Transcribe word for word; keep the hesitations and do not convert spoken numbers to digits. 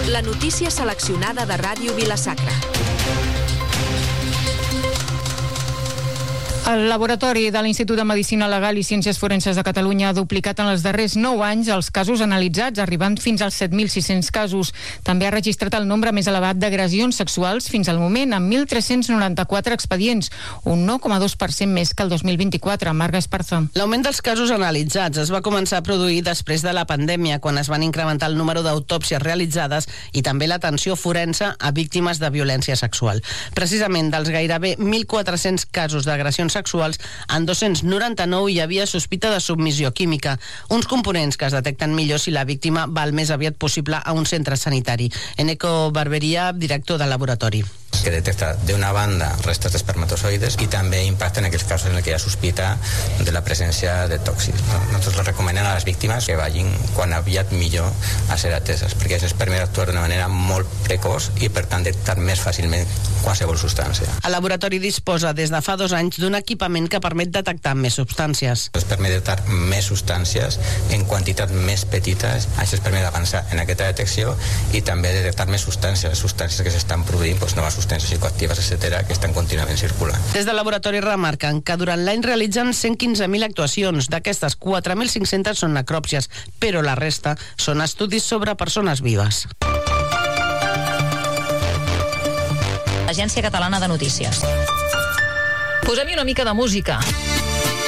La notícia seleccionada de Ràdio Vila-sacra. El laboratori de l'Institut de Medicina Legal i Ciències Forenses de Catalunya ha duplicat en els darrers nou anys els casos analitzats, arribant fins als set mil sis-cents casos. També ha registrat el nombre més elevat d'agressions sexuals fins al moment, amb mil tres-cents noranta-quatre expedients, un nou coma dos per cent més que el dos mil vint-i-quatre. Marga Esparza. L'augment dels casos analitzats es va començar a produir després de la pandèmia, quan es van incrementar el número d'autòpsies realitzades i també l'atenció forense a víctimes de violència sexual. Precisament dels gairebé mil quatre-cents casos d'agressions sexuals, en dos-cents noranta-nou hi havia sospita de submissió química, uns components que es detecten millor si la víctima va el més aviat possible a un centre sanitari. Eneko Barberia, director del laboratori. Que detecta de una banda restes d'espermatozoides i també impacta en aquells casos en què hi ha sospita de la presència de tòxics. Nosaltres les recomanem a les víctimes que vagin quan aviat millor a ser ateses, perquè això es permet actuar d'una manera molt precoç i per tant detectar més fàcilment qualsevol substància. El laboratori disposa des de fa dos anys d'un equipament que permet detectar més substàncies. Es permet detectar més substàncies en quantitat més petites. Això es permet avançar en aquesta detecció i també detectar més substàncies, substàncies que s'estan produint, doncs noves substàncies psicoactives, etcètera, que estan contínuament circulant. Des del laboratori remarquen que durant l'any realitzen cent quinze mil actuacions. D'aquestes, quatre mil cinc-centes són necròpsies, però la resta són estudis sobre persones vives. Agència Catalana de Notícies. Posem-hi una mica de música.